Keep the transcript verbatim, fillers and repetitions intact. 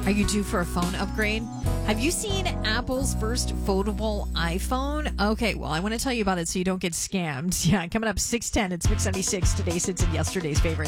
Are you due for a phone upgrade? Have you seen Apple's first foldable iPhone? Okay, well, I want to tell you about it so you don't get scammed. Yeah, coming up six ten, it's Mix seventy-six. Today sits in yesterday's favorites.